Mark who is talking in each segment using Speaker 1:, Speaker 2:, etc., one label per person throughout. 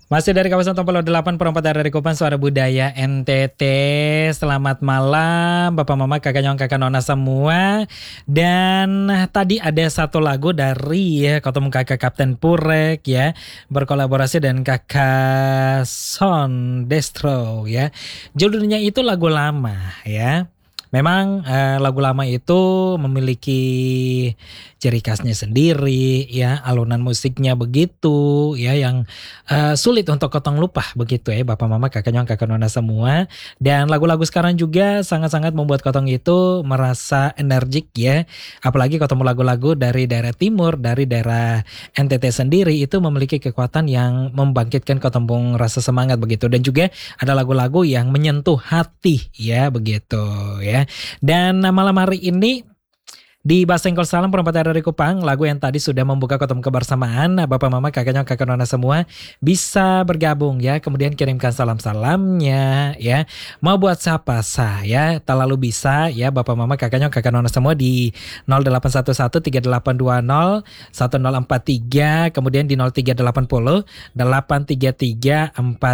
Speaker 1: Masih dari kawasan Tompolo 8 perempatan dari Kupang Suara Budaya NTT. Selamat malam Bapak Mama, Kakak Nyong, Kakak Nona semua. Dan tadi ada satu lagu dari ketemu Kakak Kapten Purek ya, berkolaborasi dengan Kakak Son Destro ya. Judulnya itu lagu lama ya. Memang lagu lama itu memiliki ciri khasnya sendiri ya, alunan musiknya begitu ya, yang sulit untuk kotong lupa begitu ya Bapak Mama, Kakak Nyong, Kakak Nona semua. Dan lagu-lagu sekarang juga sangat-sangat membuat kotong itu merasa energik ya. Apalagi ketemu lagu-lagu dari daerah timur, dari daerah NTT sendiri, itu memiliki kekuatan yang membangkitkan kotong rasa semangat begitu. Dan juga ada lagu-lagu yang menyentuh hati ya begitu ya. Dan malam hari ini di Basengkol Salam perempatan dari Kupang, lagu yang tadi sudah membuka ketemu kebersamaan. Bapak Mama, Kakak Nyong, Kakak Nona semua bisa bergabung ya. Kemudian kirimkan salam-salamnya ya. Mau buat siapa saya, tak lalu bisa ya Bapak Mama, Kakak Nyong, Kakak Nona semua di 0811 3820 1043, kemudian di 0380 833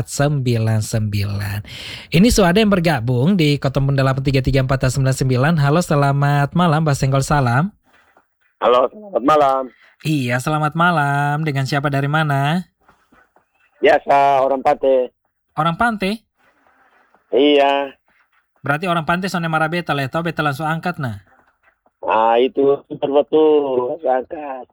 Speaker 1: 499. Ini sudah ada yang bergabung di ketemu 833 499. Halo, selamat malam Basengkol Salam.
Speaker 2: Halo, selamat malam.
Speaker 1: Iya, selamat malam. Dengan siapa, dari mana?
Speaker 2: Biasa, orang Pate.
Speaker 1: Orang Pante?
Speaker 2: Iya.
Speaker 1: Berarti orang Pante soalnya marah beta lah, tau beta langsung angkat nah.
Speaker 2: Ah, itu betul, angkat.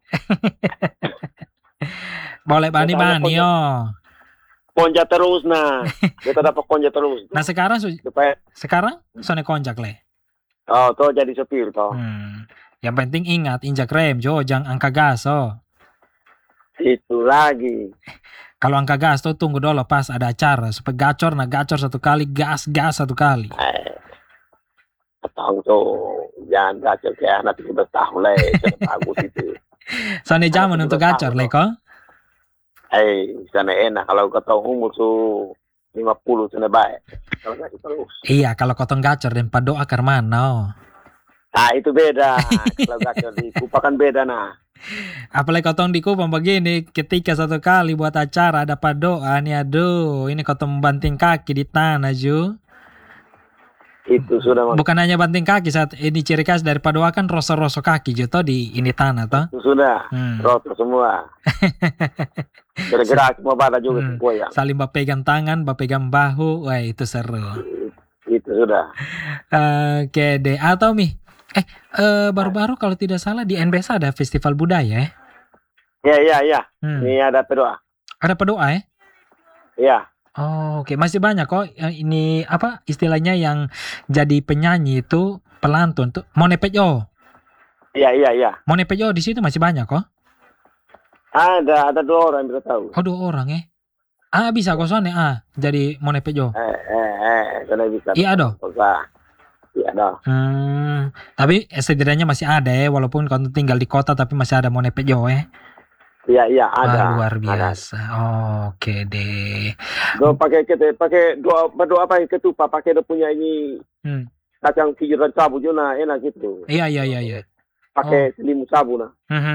Speaker 1: Boleh bani-bani yo.
Speaker 2: Konja terus nah. Kita dapat konja terus.
Speaker 1: Nah sekarang
Speaker 2: supaya
Speaker 1: sekarang soalnya konjak le.
Speaker 2: Oh, tuh jadi sopir toh.
Speaker 1: Yang penting ingat, injak rem jo, jangan angka gas oh.
Speaker 2: Itu lagi.
Speaker 1: Kalau angka gas tuh tunggu dulu pas ada acara, supaya gacor satu kali, gas satu kali.
Speaker 2: Tahu tuh, jangan gacor kayak anak 17 tahun le, bagus itu.
Speaker 1: Soalnya zaman untuk gacor le kok.
Speaker 2: Sana enak kalau kau tahu umur tuh 50 sana baik. Kalau gacor terus.
Speaker 1: Iya, kalau kotong gacor dan doa karmana oh.
Speaker 2: Ah, itu beda. Kalau gacor di Kupang kan beda nah.
Speaker 1: Apalagi kotong di Kupang begini, ketika satu kali buat acara ada padoa nih, aduh, ini kotong banting kaki di tanah ju.
Speaker 2: Itu sudah.
Speaker 1: Bukan hanya banting kaki, saat ini ciri khas dari padoa kan rosok kaki juga di ini tanah toh.
Speaker 2: Itu sudah, rosok semua. Bergerak semua badan juga goyang.
Speaker 1: Saling berpegang tangan, berpegang bahu, wah itu seru.
Speaker 2: Itu sudah.
Speaker 1: Oke deh, atau Mi? Baru-baru kalau tidak salah di NBS ada festival budaya
Speaker 2: ya. Iya. Ini ada pedoa.
Speaker 1: Ada pedoa ya?
Speaker 2: Iya.
Speaker 1: Oh, oke. Masih banyak kok. Ini apa istilahnya yang jadi penyanyi itu pelantun tuh. Monepejo.
Speaker 2: Iya.
Speaker 1: Monepejo di situ masih banyak kok.
Speaker 2: Ada 2 orang yang bisa tahu.
Speaker 1: Oh, 2 orang ya? Bisa kok soalnya jadi monepejo.
Speaker 2: Karena bisa.
Speaker 1: Iya dong.
Speaker 2: Iya dong.
Speaker 1: Tapi setidaknya masih ada ya, walaupun kau tinggal di kota tapi masih ada monepejo ya.
Speaker 2: Iya ada.
Speaker 1: Luar biasa. Oke deh.
Speaker 2: Pakai berdoa pakai ketupat, pakai dia punya ini kacang hijau dan sabu juga enak gitu.
Speaker 1: Iya.
Speaker 2: Pakai selimut sabu nah.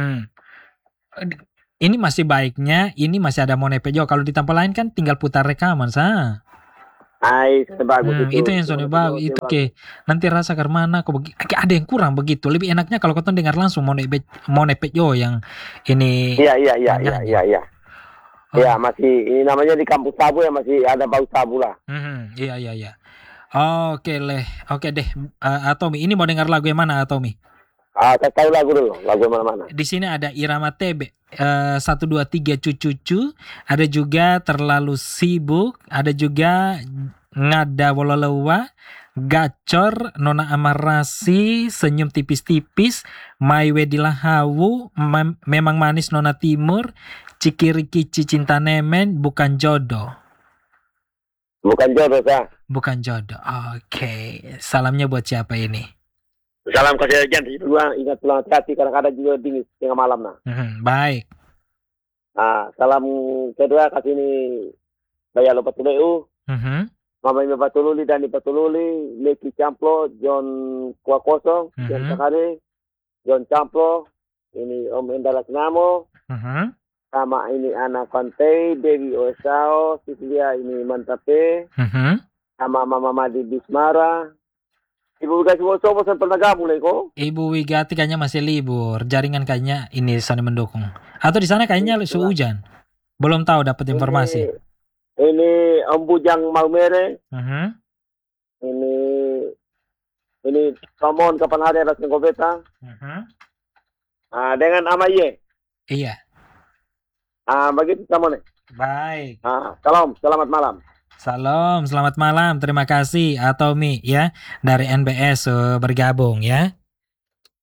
Speaker 1: Ini masih baiknya, ini masih ada monepejo. Kalau di tempat lain kan tinggal putar rekaman sah.
Speaker 2: Bagus
Speaker 1: itu yang sudah bagus. Itu nanti rasa karmana kok ada yang kurang begitu. Lebih enaknya kalau kau dengar langsung monepejo yang ini.
Speaker 2: Iya. Ya masih ini namanya di kampus sabu ya, masih ada bau sabu lah.
Speaker 1: Iya. Oke deh. Atomi, ini mau dengar lagu yang mana Atomi?
Speaker 2: Saya tahu lagu dulu, lagu mana?
Speaker 1: Di sini ada Irama TB 1 2 3 cucu, ada juga Terlalu Sibuk, ada juga Ngada Wololowa, Gacor, Nona Amarasi, Senyum Tipis-Tipis, Maiwe Dilahawu, Memang Manis Nona Timur, Cikirikici Cinta Nemen, Bukan Jodoh.
Speaker 2: Bukan jodoh sah.
Speaker 1: Bukan jodoh. Oke. Salamnya buat siapa ini?
Speaker 2: Salam kasih jangan dua, ingat pulang hati kadang-kadang juga dingin tengah malam nah.
Speaker 1: Baik.
Speaker 2: Salam kedua kasih ini Bayalo Patuleu. Mama Ime Patululi, Dani Patululi, Leki Camplo, John Kuah Kosong, John Sakari, John Camplo, ini Om Endalas Namo, sama ini anak Pantai, Dewi Osao, Sisilia ini Mantape, sama Mama di Bismara. Ibu Wigati Woso bosan pernah gabung kok?
Speaker 1: Ibu Wigati kayaknya masih libur, jaringan kayaknya ini sana mendukung. Atau di sana kayaknya hujan. Belum tahu dapat informasi.
Speaker 2: Ini Om Bujang Maumere. Ini Tomon kapan hari atas Ngobeta. Dengan Amaye.
Speaker 1: Iya.
Speaker 2: Begitu kamu nih.
Speaker 1: Baik.
Speaker 2: Salam, selamat malam.
Speaker 1: Salam, selamat malam. Terima kasih Atomi ya dari NBS bergabung ya.